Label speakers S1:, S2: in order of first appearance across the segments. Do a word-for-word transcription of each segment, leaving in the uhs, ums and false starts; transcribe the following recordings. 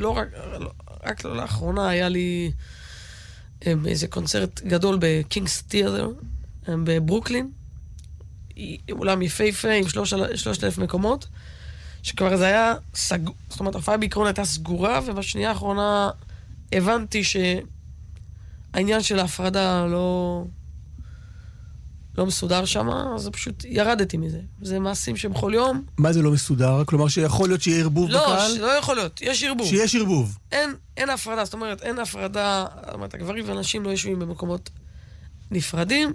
S1: ולא רק, רק לא לאחרונה היה לי איזה קונצרט גדול בקינגס תיאטר, בברוקלין, אולם יפהפה עם שלושת אלף מקומות, שכבר זה היה סגור, זאת אומרת, ההופעה בעיקרון הייתה סגורה, ובשנייה האחרונה הבנתי שהעניין של ההפרדה לא, לא מסודר שם, אז פשוט ירדתי מזה. זה מעשים שבכל יום...
S2: מה זה לא מסודר? כלומר שיכול להיות שיהיה ערבוב
S1: לא,
S2: בקהל?
S1: לא, לא יכול להיות, יש ערבוב.
S2: שיש ערבוב.
S1: אין, אין הפרדה, זאת אומרת, אין הפרדה, זאת אומרת, הגברים ואנשים לא יושבים במקומות נפרדים.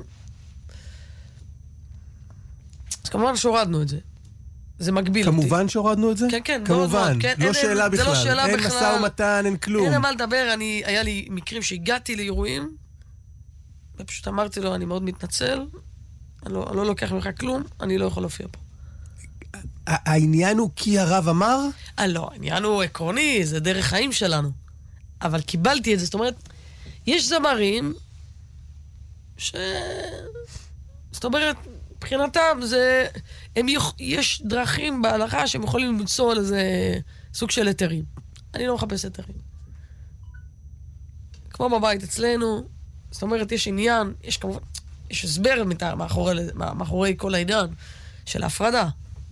S1: אז כמובן שהורדנו את זה. זה מגביל אותי.
S2: כמובן שהורדנו את זה?
S1: כן, כן.
S2: כמובן.
S1: כן,
S2: לא
S1: אין,
S2: שאלה
S1: אין,
S2: בכלל.
S1: זה לא שאלה
S2: אין
S1: בכלל.
S2: משא ומתן, אין כלום.
S1: אין מה לדבר, אני, היה לי מקרים שהגעתי לאירועים, ופשוט אמרתי לו, אני מאוד מתנצל, אני לא, אני לא לוקח ממך כלום, אני לא יכול להופיע פה.
S2: העניין הוא כי הרב אמר?
S1: אה, לא, העניין הוא עקרוני, זה דרך חיים שלנו. אבל קיבלתי את זה, זאת אומרת, יש זמרים ש... זאת אומרת, מבחינתם זה... הם יוכ... יש דרכים בהלכה שהם יכולים למצוא על איזה סוג של היתרים. אני לא מחפש היתרים. כמו בבית אצלנו, זאת אומרת, יש עניין, יש כמובן, יש הסבר מאחורי, מאחורי כל העניין של ההפרדה.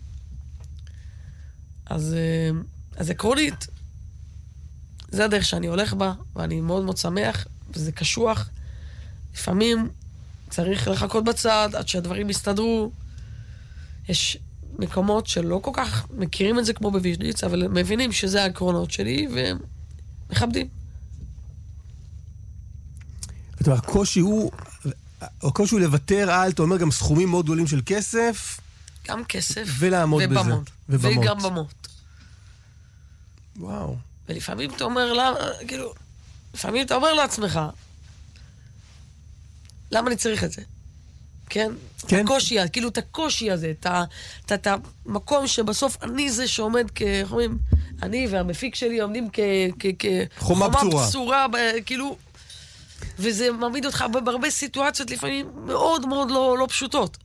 S1: אז, אז עקרונית, זה הדרך שאני הולך בה, ואני מאוד מאוד שמח, וזה קשוח. לפעמים צריך לחכות בצד עד שהדברים יסתדרו. יש מקומות שלא כל כך מכירים את זה כמו בוויז'ניץ, אבל מבינים שזה העקרונות שלי, ומכבדים.
S2: זאת אומרת, הקושי הוא, הקושי הוא לוותר על, אתה אומר, גם סכומים מאוד גדולים של כסף.
S1: גם כסף.
S2: ולעמוד
S1: ובמות.
S2: בזה. ובמות.
S1: וגם במות.
S2: וואו.
S1: ולפעמים אתה אומר, למה, כאילו, לפעמים אתה אומר לעצמך, למה אני צריך את זה? כן?
S2: כן.
S1: הקושי, כאילו את הקושי הזה, את, ה, את, את המקום שבסוף אני זה שעומד כ... אומרים, אני והמפיק שלי עומדים כ... כ, כ
S2: חומה בצורה.
S1: בצורה, ב, כאילו, וזה מעמיד אותך בהרבה סיטואציות לפעמים מאוד מאוד לא, לא פשוטות.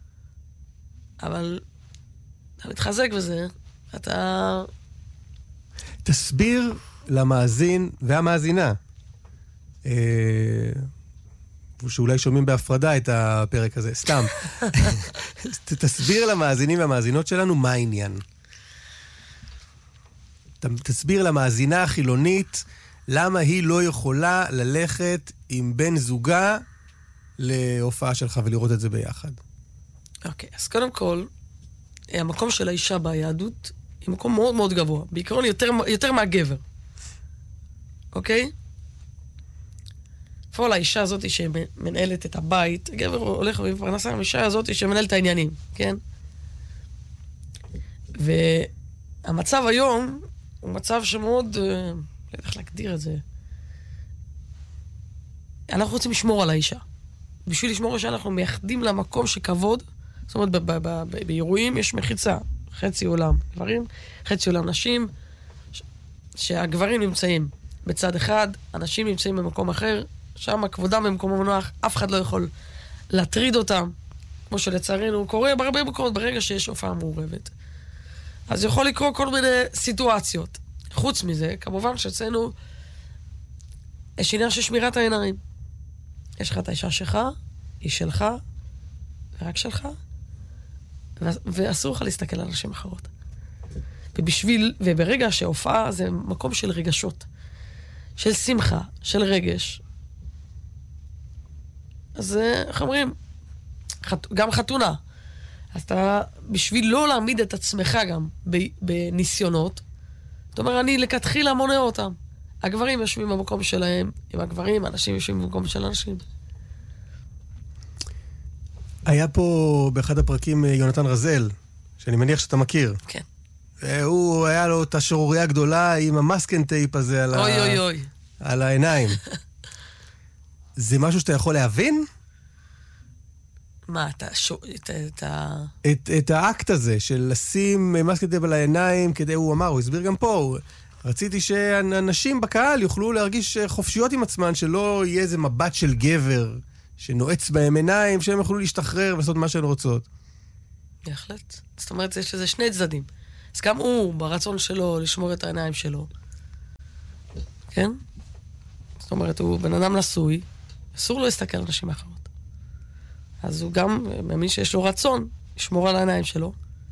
S1: אבל אתה מתחזק בזה, אתה...
S2: תסביר למאזין והמאזינה, אה... שאולי שומעים בהפרדה את הפרק הזה, סתם. תסביר למאזינים והמאזינות שלנו מה העניין. תסביר למאזינה החילונית למה היא לא יכולה ללכת עם בן זוגה להופעה שלך ולראות את זה ביחד.
S1: אוקיי, אז קודם כל, המקום של האישה ביהדות היא מקום מאוד מאוד גבוה. בעיקרון יותר, יותר מהגבר. אוקיי? לפעול האישה הזאת שמנהלת את הבית, הגבר הולך בפרנסה, האישה הזאת שמנהלת את העניינים, כן? והמצב היום הוא מצב שמאוד, לא יודע איך להגדיר את זה. אנחנו רוצים לשמור על האישה. בשביל לשמור על האישה אנחנו מייחדים לה מקום שכבוד, זאת אומרת, באירועים יש מחיצה, חצי עולם גברים, חצי עולם נשים, שהגברים נמצאים בצד אחד, אנשים נמצאים במקום אחר, שם כבודם במקום המנוח, אף אחד לא יכול להטריד אותם, כמו שלצערנו קורה בהרבה מקומות ברגע שיש הופעה מעורבת. אז יכול לקרוא כל מיני סיטואציות. חוץ מזה, כמובן שאצלנו יש עניין של שמירת העיניים. יש לך את האישה שלך, היא שלך, ורק שלך, ואסור לך להסתכל על אנשים אחרות. ובשביל, וברגע שההופעה זה מקום של רגשות, של שמחה, של רגש. אז איך אומרים? חת... גם חתונה. אז אתה, בשביל לא להעמיד את עצמך גם בניסיונות, זאת אומרת, אני לכתחילה מונע אותם. הגברים יושבים במקום שלהם, עם הגברים, האנשים יושבים במקום של אנשים.
S2: היה פה באחד הפרקים יונתן רזל, שאני מניח שאתה מכיר.
S1: כן.
S2: והוא, היה לו את השורוריה הגדולה עם המסקן טייפ הזה על,
S1: אוי,
S2: ה...
S1: אוי, אוי.
S2: על העיניים. זה משהו שאתה יכול להבין?
S1: מה, אתה... שו... את, את,
S2: את, את האקט הזה של לשים מסקן טייפ על העיניים, כדי, הוא אמר, הוא הסביר גם פה, הוא... רציתי שאנשים בקהל יוכלו להרגיש חופשיות עם עצמן, שלא יהיה איזה מבט של גבר שנועץ בהם עיניים, שהם יוכלו להשתחרר ולעשות מה שהן רוצות.
S1: בהחלט. זאת אומרת, יש לזה שני צדדים. אז גם הוא, ברצון שלו, לשמור את העיניים שלו. כן? זאת אומרת, הוא בן אדם נשוי, אסור לו להסתכל על נשים אחרות. אז הוא גם מאמין שיש לו רצון לשמור על העיניים שלו.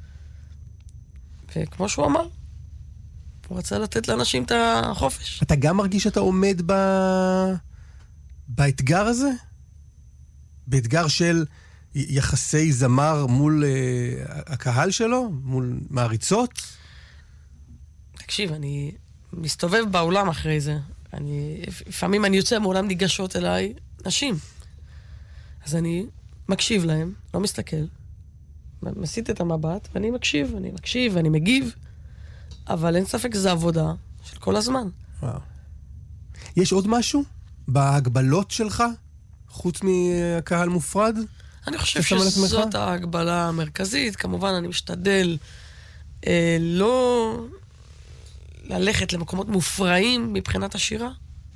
S1: וכמו שהוא אמר, הוא רצה לתת לאנשים את החופש.
S2: אתה גם מרגיש שאתה עומד ב... באתגר הזה? באתגר של יחסי זמר מול uh, הקהל שלו? מול מעריצות?
S1: תקשיב, אני מסתובב בעולם אחרי זה. אני, לפעמים אני יוצא מעולם ניגשות אליי נשים. אז אני מקשיב להם, לא מסתכל, מסיט את המבט, ואני מקשיב, אני מקשיב ואני מגיב, אבל אין ספק זה עבודה של כל הזמן.
S2: וואו. יש עוד משהו בהגבלות שלך, חוץ מקהל מופרד?
S1: אני חושב שזאת ההגבלה המרכזית. כמובן, אני משתדל אה, לא ללכת למקומות מופרעים מבחינת השירה,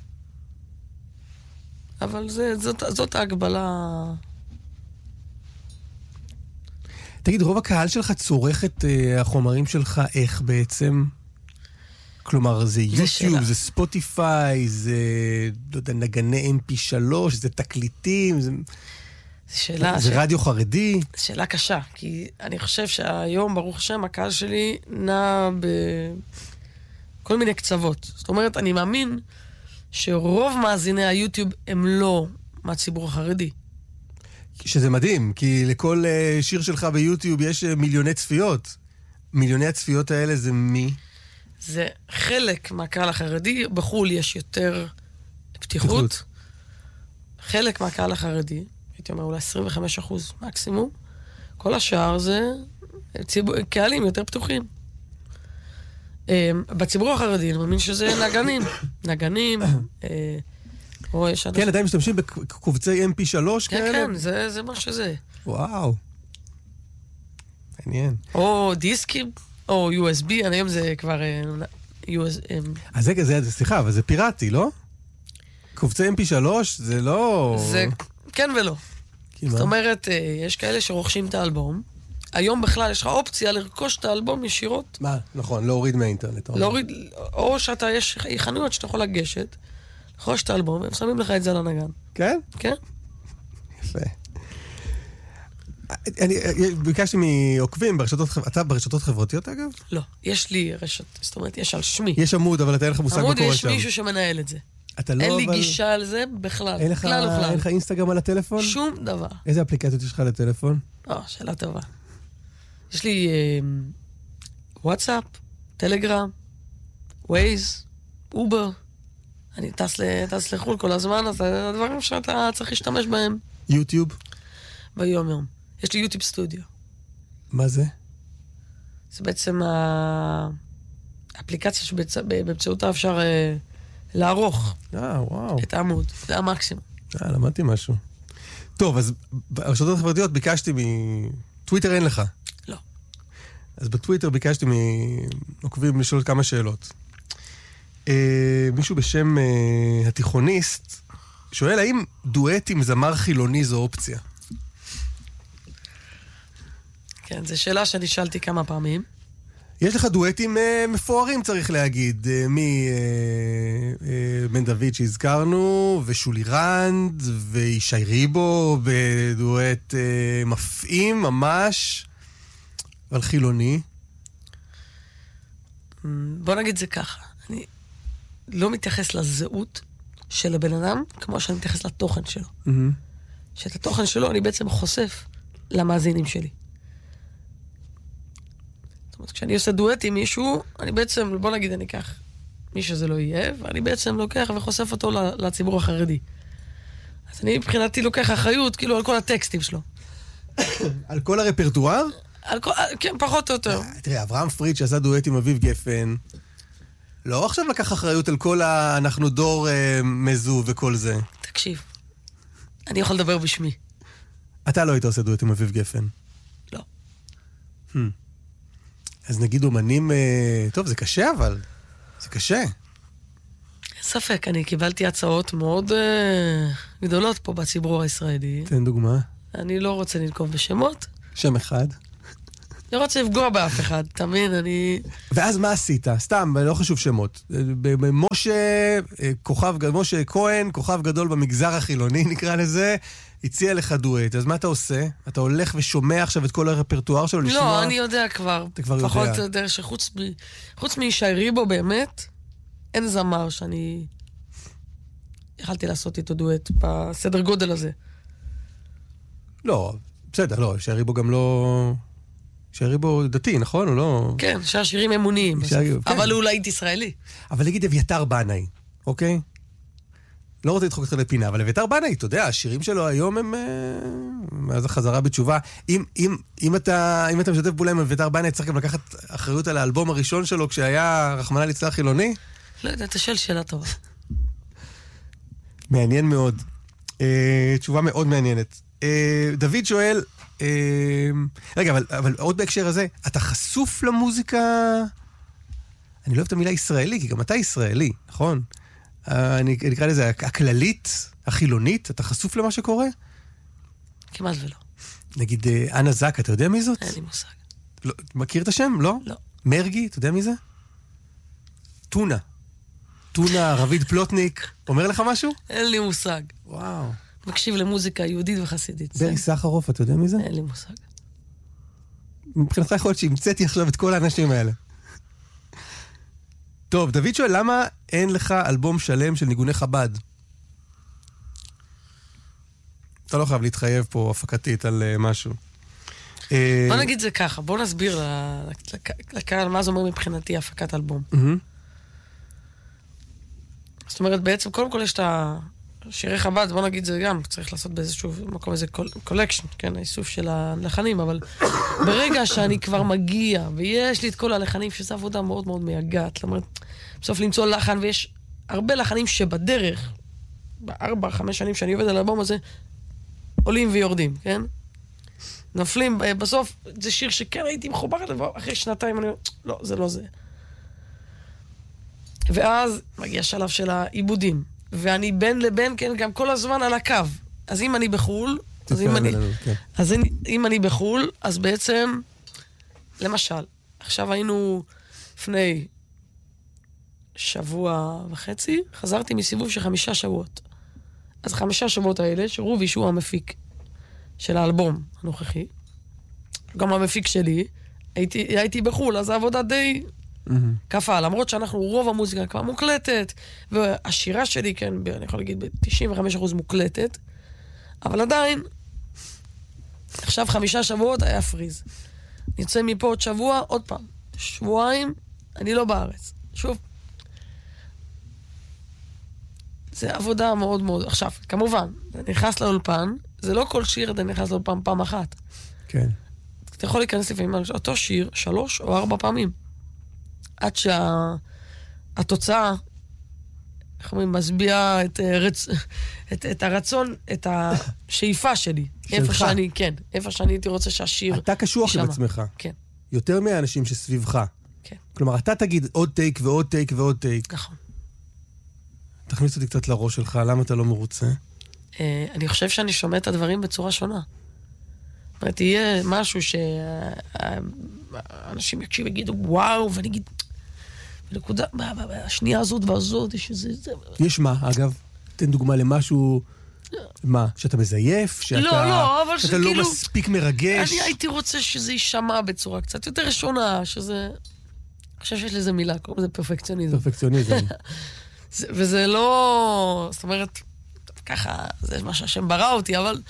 S1: אבל זה, זאת, זאת ההגבלה.
S2: תגיד, רוב הקהל שלך צורך את uh, החומרים שלך איך בעצם? כלומר, זה יוטיוב, זה ספוטיפיי, זה, לא יודע, נגני אם פי שלוש, זה תקליטים, זה,
S1: שאלה,
S2: זה
S1: ש...
S2: רדיו חרדי.
S1: שאלה קשה, כי אני חושב שהיום, ברוך השם, הקהל שלי נע בכל מיני קצוות. זאת אומרת, אני מאמין שרוב מאזיני היוטיוב הם לא מהציבור החרדי.
S2: שזה מדהים, כי לכל uh, שיר שלך ביוטיוב יש uh, מיליוני צפיות. מיליוני הצפיות האלה זה מי?
S1: זה חלק מהקהל החרדי. בחול יש יותר פתיחות. פתיחות. חלק מהקהל החרדי, הייתי אומר אולי עשרים וחמישה אחוז מקסימום. כל השאר זה ציבור, קהלים יותר פתוחים. בציבור החרדי אני מאמין שזה נגנים. נגנים.
S2: כן, עדיין משתמשים בקובצי אם פי שלוש כאלה?
S1: כן, כן, זה, זה מה שזה.
S2: וואו. מעניין.
S1: או דיסקים, או יו אס בי, היום זה כבר...
S2: אז זה, זה, סליחה, אבל זה פיראטי, לא? קובצי אם פי שלוש זה לא...
S1: זה כן ולא. זאת אומרת, יש כאלה שרוכשים את האלבום, היום בכלל יש לך אופציה לרכוש את האלבום ישירות.
S2: מה? נכון, להוריד מהאינטרנט.
S1: להוריד, או שאתה, יש חנויות שאתה יכול לגשת, לרכוש את האלבום, והם שמים לך את זה על הנגן.
S2: כן?
S1: כן.
S2: יפה. אני ביקשתי מעוקבים ברשתות, אתה ברשתות חברתיות אגב?
S1: לא, יש לי רשת, זאת אומרת, יש על שמי.
S2: יש עמוד, אבל אתה אין לך מושג מה קורה שם.
S1: עמוד, יש מישהו שמנהל את זה.
S2: אתה לא,
S1: אין לי
S2: אבל...
S1: גישה על זה בכלל.
S2: אין לך,
S1: בכלל וכלל.
S2: אין לך אינסטגרם על הטלפון?
S1: שום דבר.
S2: איזה אפליקציות יש לך לטלפון?
S1: או, שאלה טובה. יש לי אה, וואטסאפ, טלגרם, ווייז, אובר. אני טס, טס לחול כל הזמן, אז הדברים שאתה צריך להשתמש בהם.
S2: יוטיוב?
S1: ביום יום. יש לי יוטיוב סטודיו.
S2: מה זה?
S1: זה בעצם האפליקציה שבאמצעותה אפשר אה, לערוך
S2: אה, וואו.
S1: את העמוד. זה המקסימום.
S2: אה, למדתי משהו. טוב, אז ברשתות החברתיות ביקשתי מ... טוויטר אין לך.
S1: לא.
S2: אז בטוויטר ביקשתי מעוקבים לשאול כמה שאלות. אה, מישהו בשם אה, התיכוניסט שואל, האם דואט עם זמר חילוני זו אופציה?
S1: כן, זו שאלה שאני שאלתי כמה פעמים.
S2: יש לך דואטים אה, מפוארים, צריך להגיד, אה, מבן אה, דוד שהזכרנו, ושולי רנד, וישי ריבו, בדואט אה, מפעים ממש, אבל חילוני.
S1: בוא נגיד זה ככה, אני לא מתייחס לזהות של הבן אדם, כמו שאני מתייחס לתוכן שלו. Mm-hmm. שאת התוכן שלו אני בעצם חושף למאזינים שלי. זאת אומרת, כשאני עושה דואט עם מישהו, אני בעצם, בוא נגיד, אני אקח מי שזה לא יהיה, ואני בעצם לוקח וחושף אותו לציבור החרדי. אז אני מבחינתי לוקח אחריות, כאילו, על כל הטקסטים שלו.
S2: על כל הרפרטואר?
S1: על כל, כן, פחות או יותר.
S2: תראה, אברהם פריד שעשה דואט עם אביב גפן, לא עכשיו לקח אחריות על כל ה... אנחנו דור אה, מזו וכל זה.
S1: תקשיב, אני יכול לדבר בשמי.
S2: אתה לא היית עושה דואט עם אביב גפן?
S1: לא.
S2: Hmm. אז נגיד אומנים... אה, טוב, זה קשה אבל. זה קשה.
S1: אין ספק, אני קיבלתי הצעות מאוד אה, גדולות פה בציבור הישראלי.
S2: תן דוגמה.
S1: אני לא רוצה לנקוב בשמות.
S2: שם אחד.
S1: לא רוצה לפגוע באף אחד, תמיד, אני...
S2: ואז מה עשית? סתם, לא חשוב שמות. משה, כוכב, משה כהן, כוכב גדול במגזר החילוני, נקרא לזה, הציע לך דואט. אז מה אתה עושה? אתה הולך ושומע עכשיו את כל הרפרטואר שלו לשמוע?
S1: לא, אני יודע כבר.
S2: אתה כבר יודע.
S1: פחות או יותר שחוץ מ... חוץ מישי ריבו באמת, אין זמר שאני... יכלתי לעשות איתו דואט בסדר גודל הזה.
S2: לא, בסדר, לא, ישי ריבו גם לא... ישי ריבו דתי, נכון? הוא לא...
S1: כן, שהשירים אמוניים. אבל הוא אולי ישראלי.
S2: אבל נגיד אביתר בנאי, אוקיי? לא רוצה לדחוק אותך לפינה, אבל אביתר בנאי, אתה יודע, השירים שלו היום הם... מאז החזרה בתשובה. אם, אם, אם אתה, אם אתה משתף פעולה עם אביתר בנאי, צריך גם לקחת אחריות על האלבום הראשון שלו, כשהיה רחמנא ליצלן חילוני?
S1: לא יודע, אתה שואל שאלה טובה.
S2: מעניין מאוד. אה, תשובה מאוד מעניינת. אה, דוד שואל, אה, רגע, אבל, אבל עוד בהקשר הזה, אתה חשוף למוזיקה... אני לא אוהב את המילה ישראלי, כי גם אתה ישראלי, נכון? אני אקרא לזה, הכללית, החילונית, אתה חשוף למה שקורה?
S1: כמעט ולא.
S2: נגיד, אנה זק, אתה יודע מי זאת?
S1: אין לי מושג.
S2: לא, מכיר את השם? לא?
S1: לא.
S2: מרגי, אתה יודע מי זה? טונה. טונה, רביד פלוטניק. אומר לך משהו?
S1: אין לי מושג.
S2: וואו.
S1: מקשיב למוזיקה יהודית וחסידית.
S2: ברי סחרוף, אתה יודע מי זה?
S1: אין לי מושג.
S2: מבחינתך יכול להיות שהמצאתי עכשיו את כל האנשים האלה. טוב, דוד שואל, למה אין לך אלבום שלם של ניגוני חב"ד? אתה לא חייב להתחייב פה הפקתית על משהו.
S1: בוא נגיד זה ככה, בוא נסביר לקהל מה זה אומר מבחינתי הפקת אלבום. זאת אומרת, בעצם קודם כל יש את השירי חב"ד, בוא נגיד זה גם, צריך לעשות באיזשהו מקום איזה קולקשן, כן, האיסוף של הלחנים, אבל ברגע שאני כבר מגיע, ויש לי את כל הלחנים, שזו עבודה מאוד מאוד מייגעת, זאת אומרת, בסוף למצוא לחן, ויש הרבה לחנים שבדרך, בארבע, חמש שנים שאני עובד על האלבום הזה, עולים ויורדים, כן? נפלים, בסוף זה שיר שכן הייתי מחובר עליו, אחרי שנתיים אני אומר, לא, זה לא זה. ואז מגיע שלב של העיבודים, ואני בין לבין, כן, גם כל הזמן על הקו. אז אם אני בחול, אז אם אני, אז אם אני בחול, אז בעצם, למשל, עכשיו היינו לפני שבוע וחצי, חזרתי מסיבוב של חמישה שבועות. אז חמישה שבועות האלה, שרובי שהוא המפיק של האלבום הנוכחי, גם המפיק שלי, הייתי, הייתי בחול, אז העבודה די קפה, למרות שאנחנו רוב המוזיקה כבר מוקלטת, והשירה שלי, כן, אני יכול להגיד, ב-תשעים וחמישה אחוז מוקלטת, אבל עדיין, עכשיו חמישה שבועות היה פריז. נצא מפה עוד שבוע, עוד פעם, שבועיים, אני לא בארץ. שוב, זה עבודה מאוד מאוד, עכשיו, כמובן, זה נכנס לאולפן, זה לא כל שיר אתה נכנס לאולפן פעם אחת.
S2: כן.
S1: אתה יכול להיכנס לפעמים על אותו שיר, שלוש או ארבע פעמים. עד שהתוצאה, איך אומרים, מסביעה את, רצ... את, את הרצון, את השאיפה שלי. שלך. איפה שאני, כן, איפה שאני הייתי רוצה שהשיר...
S2: אתה קשוח עם עצמך.
S1: כן. יותר
S2: מהאנשים שסביבך.
S1: כן.
S2: כלומר, אתה תגיד עוד טייק ועוד טייק ועוד טייק.
S1: נכון.
S2: תכניס אותי קצת לראש שלך, למה אתה לא מרוצה?
S1: אני חושב שאני שומע את הדברים בצורה שונה. זאת אומרת, יהיה משהו שאנשים יקשיב ויגידו, וואו, ואני אגיד, בנקודה, השנייה הזאת והזאת, יש איזה...
S2: יש מה, אגב? תן דוגמה למשהו... מה? שאתה מזייף? שאתה...
S1: לא, לא, אבל
S2: שאתה לא מספיק מרגש?
S1: אני הייתי רוצה שזה יישמע בצורה קצת יותר שונה, שזה... אני חושב שיש לזה מילה, קוראים לזה פרפקציוניזם.
S2: פרפקציוניזם.
S1: וזה לא... זאת אומרת, ככה, זה מה שהשם ברא אותי, אבל...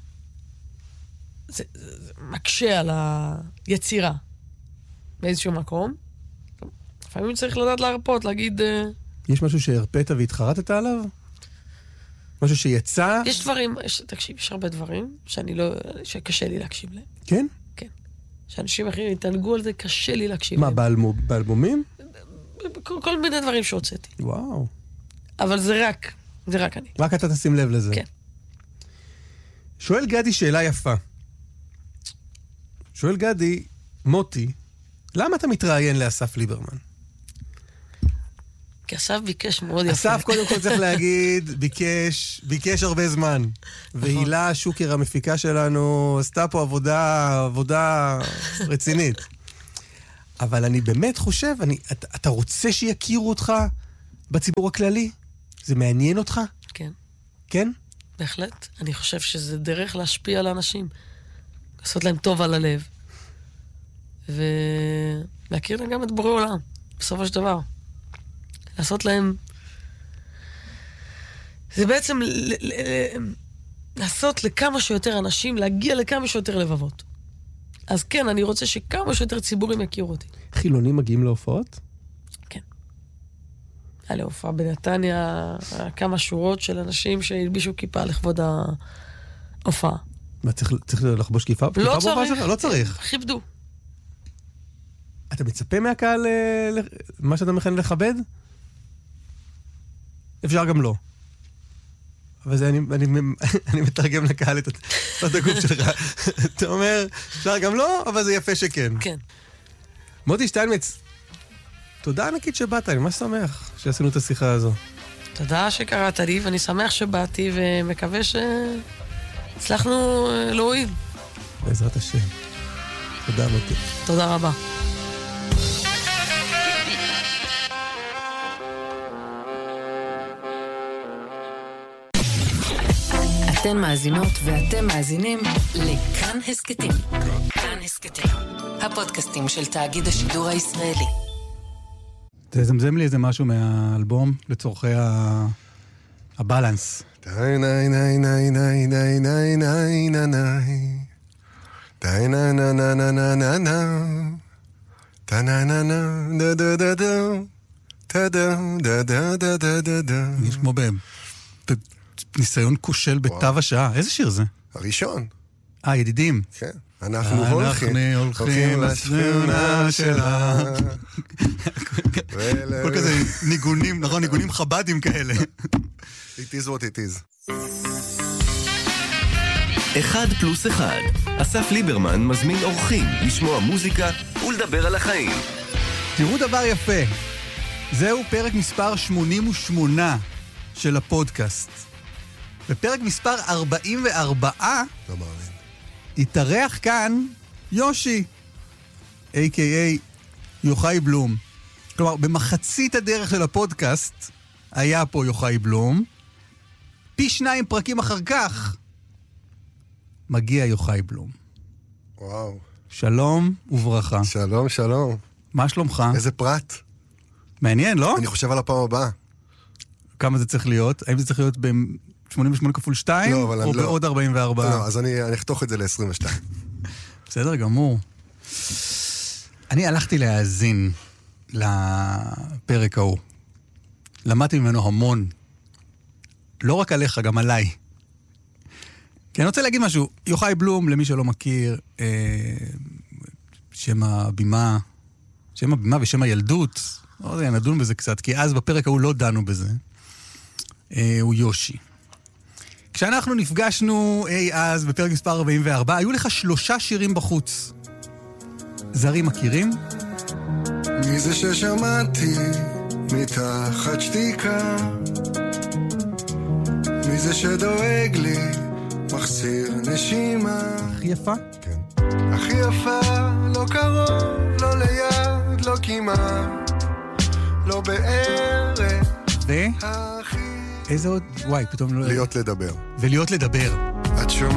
S1: זה, זה, זה מקשה על היצירה באיזשהו מקום. לפעמים צריך לדעת להרפות, להגיד...
S2: יש משהו שהרפאת והתחרטת עליו? משהו שיצא?
S1: יש דברים, יש, תקשיב, יש הרבה דברים שאני לא, שקשה לי להקשיב להם.
S2: כן?
S1: כן. שאנשים אחרים יתענגו על זה, קשה לי להקשיב
S2: מה,
S1: להם.
S2: באלבום, באלבומים?
S1: כל, כל מיני דברים שהוצאתי.
S2: וואו.
S1: אבל זה רק, זה רק אני.
S2: רק אתה תשים לב לזה.
S1: כן.
S2: שואל גדי שאלה יפה. שואל גדי, מוטי, למה אתה מתראיין לאסף ליברמן?
S1: כי אסף ביקש מאוד יפה.
S2: אסף קודם כל צריך להגיד, ביקש, ביקש הרבה זמן. והילה שוקר, המפיקה שלנו, עשתה פה עבודה, עבודה רצינית. אבל אני באמת חושב, אני, אתה, אתה רוצה שיכירו אותך בציבור הכללי? זה מעניין אותך?
S1: כן.
S2: כן?
S1: בהחלט. אני חושב שזה דרך להשפיע על האנשים. לעשות להם טוב על הלב. ולהכיר להם גם את בורא עולם, בסופו של דבר. לעשות להם... זה בעצם ל- ל- ל- לעשות לכמה שיותר אנשים, להגיע לכמה שיותר לבבות. אז כן, אני רוצה שכמה שיותר ציבורים יכירו אותי.
S2: חילונים מגיעים להופעות?
S1: כן. היה לי הופעה בנתניה, כמה שורות של אנשים שהלבישו כיפה לכבוד ההופעה.
S2: מה, צריך, צריך לחבוש כיפה?
S1: לא
S2: כיפה
S1: צריך.
S2: לא צריך.
S1: כיבדו.
S2: אתה מצפה מהקהל, מה שאתה מכן לכבד? אפשר גם לא. אבל זה, אני, אני, אני מתרגם לקהל את הדגוף שלך. אתה אומר, אפשר גם לא, אבל זה יפה שכן.
S1: כן.
S2: מוטי שטיינמץ, תודה ענקית שבאת, אני ממש שמח שעשינו את השיחה הזו.
S1: תודה שקראת לי, ואני שמח שבאתי, ומקווה שהצלחנו להועיל.
S2: בעזרת השם. תודה, מוטי.
S1: תודה רבה.
S3: אתן מאזינות ואתם מאזינים לכאן הסקטים. כאן הסקטים, הפודקאסטים של תאגיד השידור הישראלי.
S2: תזמזם לי איזה משהו מהאלבום לצורכי הבלנס.
S4: די ניי ניי ניי ניי ניי ניי ניי ניי די נה נה נה נה נה נה נה דה נה נה נה דה דה דה דה דה דה דה דה דה דה.
S2: יש כמו בניסיון כושל בתו השעה. איזה שיר זה?
S4: הראשון.
S2: אה, ידידים.
S4: כן. אנחנו הולכים.
S2: אנחנו הולכים לשכונה שלה. כל כזה ניגונים, נכון, ניגונים חבדים כאלה.
S4: It is what it is.
S5: אחד פלוס אחד. אסף ליברמן מזמין אורחים לשמוע מוזיקה ולדבר על החיים.
S2: תראו דבר יפה. זהו פרק מספר שמונים ושמונה של הפודקאסט. בפרק מספר ארבעים וארבע,
S4: לא מאמין.
S2: התארח כאן יושי, איי קיי איי יוחאי בלום. כלומר, במחצית הדרך של הפודקאסט היה פה יוחאי בלום. פי שניים פרקים אחר כך מגיע יוחאי בלום.
S4: וואו.
S2: שלום וברכה.
S4: שלום, שלום.
S2: מה שלומך?
S4: איזה פרט.
S2: מעניין, לא?
S4: אני חושב על הפעם הבאה.
S2: כמה זה צריך להיות? האם זה צריך להיות ב-שמונים ושמונה כפול שתיים?
S4: לא, אבל
S2: או
S4: לא.
S2: בעוד ארבעים וארבע?
S4: לא, אז אני, אני אחתוך את זה ל-עשרים ושתיים.
S2: בסדר גמור. אני הלכתי להאזין לפרק ההוא. למדתי ממנו המון. לא רק עליך, גם עליי. כי אני רוצה להגיד משהו. יוחאי בלום, למי שלא מכיר, אה, שם הבימה, שם הבימה ושם הילדות, לא יודע, נדון בזה קצת, כי אז בפרק ההוא לא דנו בזה. אה, הוא יושי. כשאנחנו נפגשנו אי אז בפרק מספר ארבעים וארבע, היו לך שלושה שירים בחוץ. זרים מכירים?
S4: מי זה ששמעתי מתחת שתיקה? מי זה שדואג לי מחסיר נשימה?
S2: הכי יפה?
S4: כן. הכי יפה, לא קרוב, לא ליד, לא כמעט, לא בערך.
S2: ו?
S4: הכי...
S2: איזה עוד? וואי, פתאום לא...
S4: להיות לדבר.
S2: ולהיות לדבר.
S4: את שומעת?